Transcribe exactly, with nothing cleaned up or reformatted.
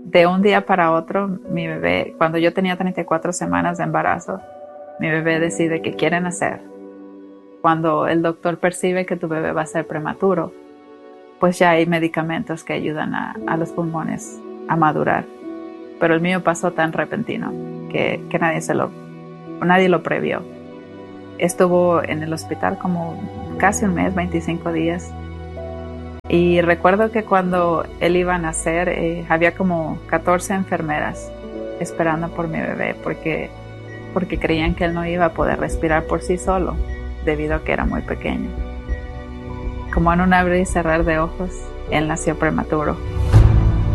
De un día para otro, mi bebé, cuando yo tenía treinta y cuatro semanas de embarazo, mi bebé decide que quiere nacer. Cuando el doctor percibe que tu bebé va a ser prematuro, pues ya hay medicamentos que ayudan a, a los pulmones a madurar. Pero el mío pasó tan repentino que, que nadie, se lo, nadie lo previó. Estuvo en el hospital como casi un mes, veinticinco días. Y recuerdo que cuando él iba a nacer, eh, había como catorce enfermeras esperando por mi bebé porque, porque creían que él no iba a poder respirar por sí solo debido a que era muy pequeño. Como en un abrir y cerrar de ojos, él nació prematuro.